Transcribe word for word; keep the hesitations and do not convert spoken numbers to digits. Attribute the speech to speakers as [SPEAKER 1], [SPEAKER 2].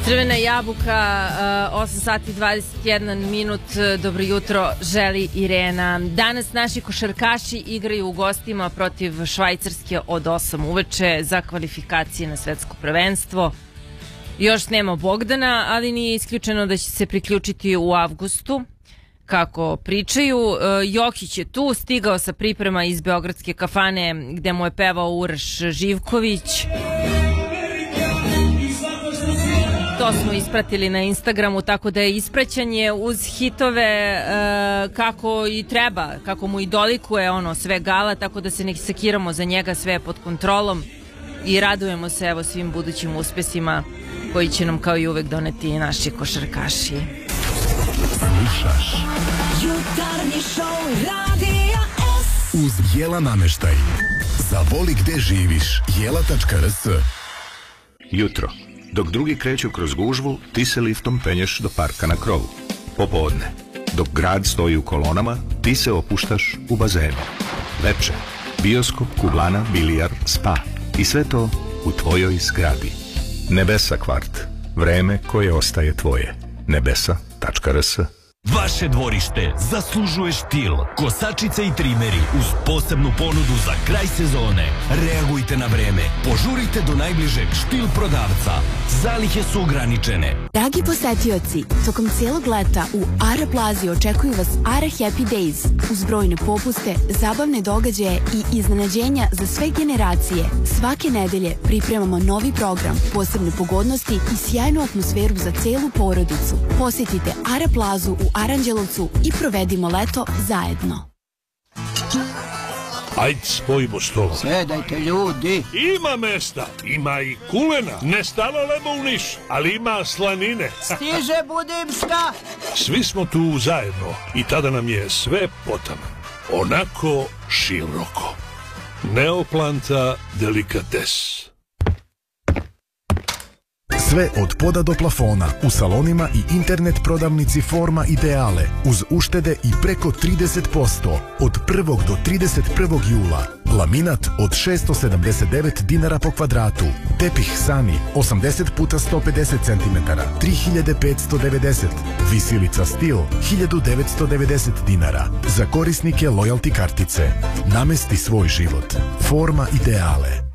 [SPEAKER 1] Crvena jabuka, osam sati dvadeset jedan minut, dobro jutro, želi Irena. Danas naši košarkaši igraju u gostima protiv Švajcarske od osam uveče za kvalifikacije na svetsko prvenstvo. Još nema Bogdana, ali nije isključeno da će se priključiti u avgustu, kako pričaju. Jokić je tu, stigao sa priprema iz beogradske kafane gde mu je pevao Uroš Živković. To smo ispratili na Instagramu, tako da je ispraćanje uz hitove e, kako i treba, kako mu i dolikuje ono sve gala, tako da se ne sekiramo za njega, sve je pod kontrolom i radujemo se evo svim budućim uspesima koji će nam kao i uvek doneti naši košarkaši.
[SPEAKER 2] Slušaš Jutarnji šou Radija S uz Jela nameštaj. Zavoli gde živiš, jela tačka r s.
[SPEAKER 3] Jutro. Dok drugi kreću kroz gužvu, ti se liftom penješ do parka na krovu. Popodne. Dok grad stoji u kolonama, ti se opuštaš u bazenu. Veče. Bioskop, kuglana, bilijar, spa. I sve to u tvojoj zgradi. Nebesa kvart. Vreme koje ostaje tvoje. nebesa tačka r s.
[SPEAKER 4] Vaše dvorište zaslužuje štil. Kosačice i trimeri uz posebnu ponudu za kraj sezone. Reagujte na vreme. Požurite do najbližeg štil prodavca. Zalihe su ograničene.
[SPEAKER 5] Dragi posetioci, tokom cijelog leta u Ara Plazi očekuju vas Ara Happy Days uz brojne popuste, zabavne događaje i iznenađenja za sve generacije. Svake nedelje pripremamo novi program, posebne pogodnosti i sjajnu atmosferu za celu porodicu. Posjetite Ara Plazu u Aranđelovcu i provedimo leto zajedno.
[SPEAKER 6] Ajde, spojimo stolo.
[SPEAKER 7] Sedajte, ljudi.
[SPEAKER 6] Ima mesta, ima i kulena. Ne stalo lebo u Niš, ali ima slanine.
[SPEAKER 7] Stiže Budimška.
[SPEAKER 6] Svi smo tu zajedno i tada nam je sve potam. Onako široko. Neoplanta delikates.
[SPEAKER 2] Sve od poda do plafona u salonima i internet prodavnici Forma Ideale uz uštede i preko trideset posto od prvog do trideset prvog jula. Laminat od šessto sedamdeset devet dinara po kvadratu. Tepih Sani osamdeset puta sto pedeset centimetara tri hiljade petsto devedeset. Visilica Stil hiljadu devetsto devedeset dinara. Za korisnike lojalty kartice. Namesti svoj život. Forma Ideale.